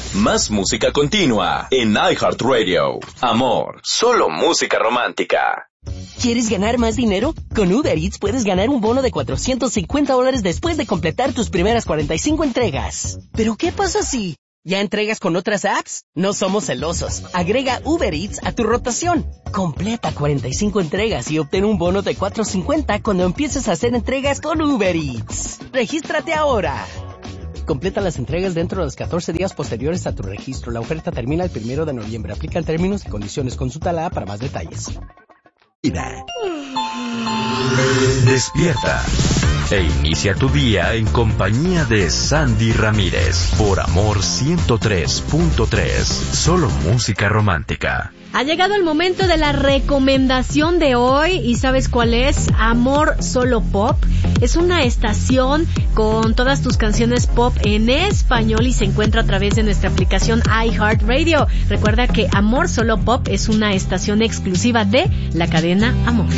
Más música continua en iHeartRadio. Amor, solo música romántica. ¿Quieres ganar más dinero? Con Uber Eats puedes ganar un bono de $450 después de completar tus primeras 45 entregas. ¿Pero qué pasa si ya entregas con otras apps? No somos celosos. Agrega Uber Eats a tu rotación. Completa 45 entregas y obtén un bono de $450 cuando empieces a hacer entregas con Uber Eats. ¡Regístrate ahora! Completa las entregas dentro de los 14 días posteriores a tu registro. La oferta termina el 1 de noviembre. Aplican términos y condiciones. Consulta la app para más detalles. Despierta e inicia tu día en compañía de Sandy Ramírez por Amor 103.3. Solo música romántica. Ha llegado el momento de la recomendación de hoy y ¿sabes cuál es? Amor Solo Pop. Es una estación con todas tus canciones pop en español y se encuentra a través de nuestra aplicación iHeartRadio. Recuerda que Amor Solo Pop es una estación exclusiva de la cadena Amor.